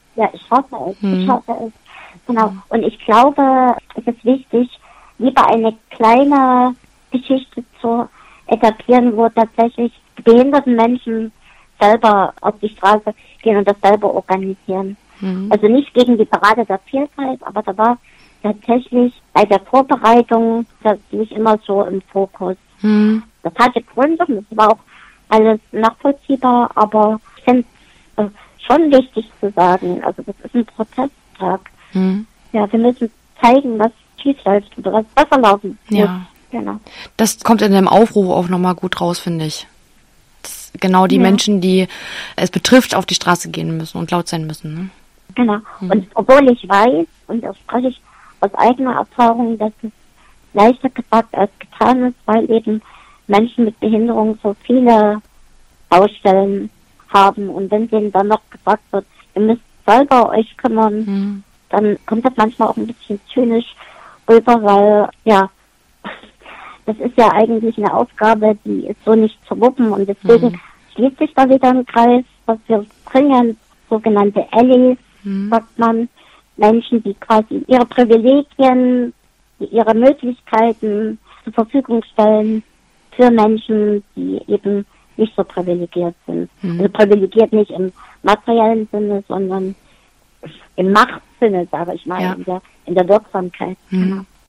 Ja, ich hoffe es. Ich hoffe es. Genau. Und ich glaube, es ist wichtig, lieber eine kleine Geschichte zu etablieren, wo tatsächlich behinderten Menschen selber auf die Straße gehen und das selber organisieren. Also nicht gegen die Parade der Vielfalt, aber da war tatsächlich bei der Vorbereitung das nicht immer so im Fokus. Das hatte Gründe, das war auch alles nachvollziehbar, aber ich finde es schon wichtig zu sagen, also das ist ein Protesttag. Ja, wir müssen zeigen, was schief läuft oder was besser laufen muss. Ja. Genau. Das kommt in dem Aufruf auch nochmal gut raus, finde ich. Dass genau die Menschen, die es betrifft, auf die Straße gehen müssen und laut sein müssen. Ne? Genau. Und obwohl ich weiß, und das spreche ich aus eigener Erfahrung, dass es leichter gesagt als getan ist, weil eben Menschen mit Behinderung so viele Baustellen haben. Und wenn denen dann noch gesagt wird, ihr müsst selber euch kümmern, dann kommt das manchmal auch ein bisschen zynisch rüber, weil, ja, das ist ja eigentlich eine Aufgabe, die ist so nicht zu wuppen. Und deswegen schließt sich da wieder ein Kreis, was wir bringen, sogenannte Allies, sagt man, Menschen, die quasi ihre Privilegien, ihre Möglichkeiten zur Verfügung stellen für Menschen, die eben nicht so privilegiert sind. Also privilegiert nicht im materiellen Sinne, sondern im Machtsinne, sage ich mal, in der Wirksamkeit. Genau.